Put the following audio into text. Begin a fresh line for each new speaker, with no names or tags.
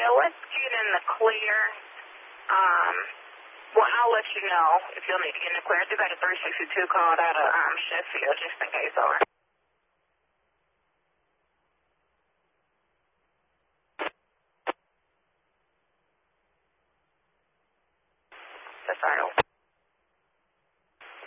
let's get in the clear. Well, I'll let you know if you'll need to get in the clear. I do got a 362 called out of Sheffield, just in case, all right? That's all right.